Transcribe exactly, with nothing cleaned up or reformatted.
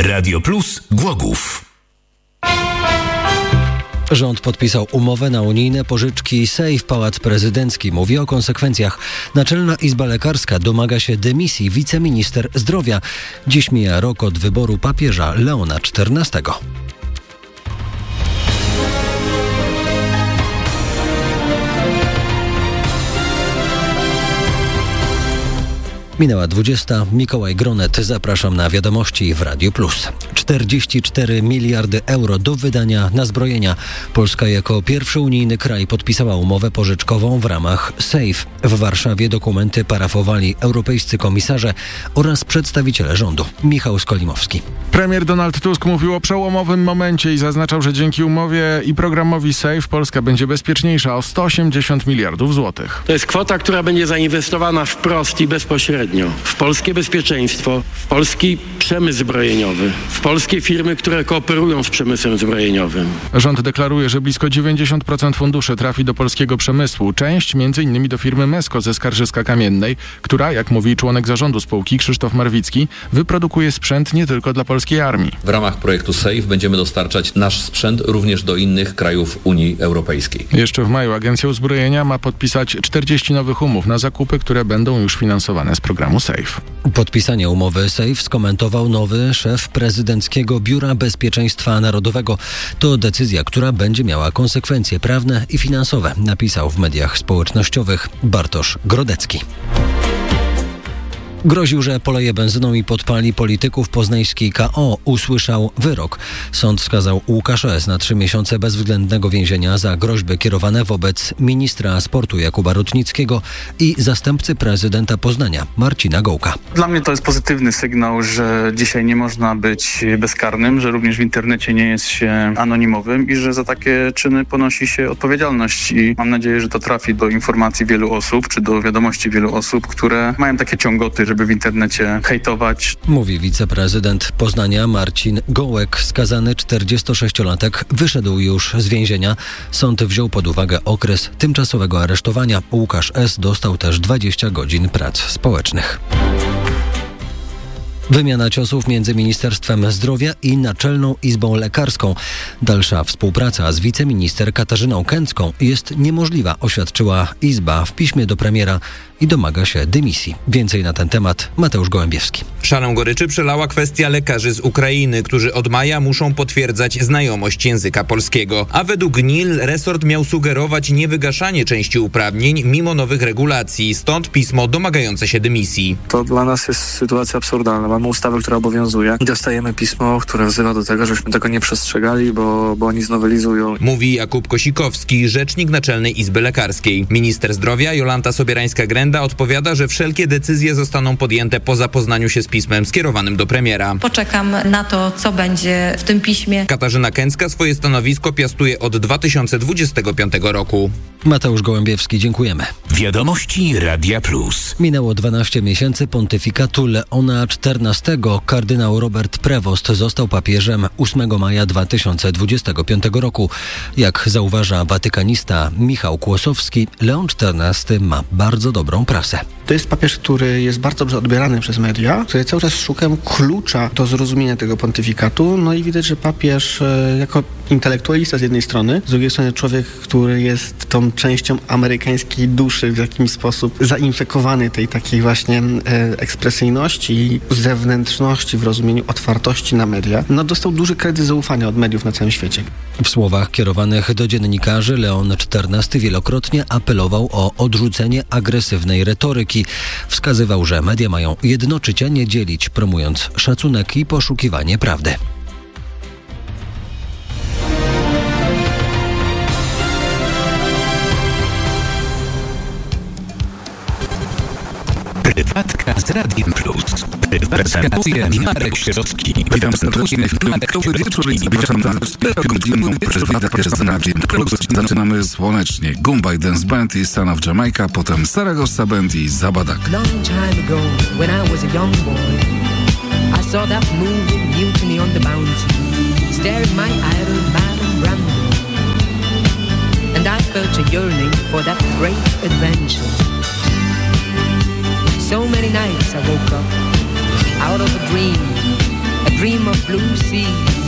Radio Plus Głogów. Rząd podpisał umowę na unijne pożyczki Safe. Pałac Prezydencki mówi o konsekwencjach. Naczelna Izba Lekarska domaga się dymisji wiceminister zdrowia. Dziś mija rok od wyboru papieża Leona czternastego. Minęła dwudziesta. Mikołaj Gronet. Zapraszam na wiadomości w Radiu Plus. czterdzieści cztery miliardy euro do wydania na zbrojenia. Polska jako pierwszy unijny kraj podpisała umowę pożyczkową w ramach Safe. W Warszawie dokumenty parafowali europejscy komisarze oraz przedstawiciele rządu. Michał Skolimowski. Premier Donald Tusk mówił o przełomowym momencie i zaznaczał, że dzięki umowie i programowi Safe Polska będzie bezpieczniejsza o sto osiemdziesiąt miliardów złotych. To jest kwota, która będzie zainwestowana wprost i bezpośrednio w polskie bezpieczeństwo, w polski przemysł zbrojeniowy, w polskie firmy, które kooperują z przemysłem zbrojeniowym. Rząd deklaruje, że blisko dziewięćdziesiąt procent funduszy trafi do polskiego przemysłu. Część między innymi do firmy Mesko ze Skarżyska-Kamiennej, która, jak mówi członek zarządu spółki Krzysztof Marwicki, wyprodukuje sprzęt nie tylko dla polskiej armii. W ramach projektu Safe będziemy dostarczać nasz sprzęt również do innych krajów Unii Europejskiej. Jeszcze w maju Agencja Uzbrojenia ma podpisać czterdzieści nowych umów na zakupy, które będą już finansowane z programu Safe. Podpisanie umowy Safe skomentował nowy szef prezydenckiego Biura Bezpieczeństwa Narodowego. To decyzja, która będzie miała konsekwencje prawne i finansowe, napisał w mediach społecznościowych Bartosz Grodecki. Groził, że poleje benzyną i podpali polityków. Poznański K O usłyszał wyrok. Sąd skazał Łukasza S. na trzy miesiące bezwzględnego więzienia za groźby kierowane wobec ministra sportu Jakuba Rutnickiego i zastępcy prezydenta Poznania Marcina Gołka. Dla mnie to jest pozytywny sygnał, że dzisiaj nie można być bezkarnym, że również w internecie nie jest się anonimowym i że za takie czyny ponosi się odpowiedzialność. I mam nadzieję, że to trafi do informacji wielu osób, czy do wiadomości wielu osób, które mają takie ciągoty, żeby w internecie hejtować. Mówi wiceprezydent Poznania Marcin Gołek. Skazany czterdziestosześciolatek wyszedł już z więzienia. Sąd wziął pod uwagę okres tymczasowego aresztowania. Łukasz S. dostał też dwadzieścia godzin prac społecznych. Wymiana ciosów między Ministerstwem Zdrowia i Naczelną Izbą Lekarską. Dalsza współpraca z wiceminister Katarzyną Kęcką jest niemożliwa, oświadczyła Izba w piśmie do premiera i domaga się dymisji. Więcej na ten temat Mateusz Gołębiewski. Szalę goryczy przelała kwestia lekarzy z Ukrainy, którzy od maja muszą potwierdzać znajomość języka polskiego. A według N I L resort miał sugerować niewygaszanie części uprawnień mimo nowych regulacji. Stąd pismo domagające się dymisji. To dla nas jest sytuacja absurdalna. Mamy ustawę, która obowiązuje i dostajemy pismo, które wzywa do tego, żebyśmy tego nie przestrzegali, bo, bo oni znowelizują. Mówi Jakub Kosikowski, rzecznik Naczelnej Izby Lekarskiej. Minister zdrowia Jolanta Sobierańska-Grenda odpowiada, że wszelkie decyzje zostaną podjęte po zapoznaniu się z pismem skierowanym do premiera. Poczekam na to, co będzie w tym piśmie. Katarzyna Kęcka swoje stanowisko piastuje od dwa tysiące dwudziestego piątego roku. Mateusz Gołębiewski, dziękujemy. Wiadomości Radia Plus. Minęło dwanaście miesięcy pontyfikatu Leona czternastego. Kardynał Robert Prevost został papieżem ósmego maja dwa tysiące dwudziestego piątego roku. Jak zauważa watykanista Michał Kłosowski, Leon czternasty ma bardzo dobrą prasę. To jest papież, który jest bardzo dobrze odbierany przez media, który cały czas szuka klucza do zrozumienia tego pontyfikatu. No i widać, że papież e, jako intelektualista z jednej strony, z drugiej strony człowiek, który jest tą częścią amerykańskiej duszy w jakiś sposób zainfekowany tej takiej właśnie e, ekspresyjności, zewnętrzności w rozumieniu otwartości na media, no dostał duży kredyt zaufania od mediów na całym świecie. W słowach kierowanych do dziennikarzy Leon czternasty wielokrotnie apelował o odrzucenie agresywnej retoryki. Wskazywał, że media mają jednoczyć, a nie dzielić, promując szacunek i poszukiwanie prawdy. Prywatka z Radiem Plus. Prezentuje Marek Sierocki. Witam serdecznie w piątkowy wieczór i zapraszam na czterogodzinną prywatkę z Radiem Plus. Zaczynamy słonecznie. Gumbay Dance Band i Son of Jamaica, potem Saragossa Band i Zabadak. Long time ago, when I was a young boy, I saw that moving mutiny on the bounty, staring my idol Marlon Brando, and I felt a yearning for that great adventure. So many nights I woke up out of a dream, a dream of blue sea.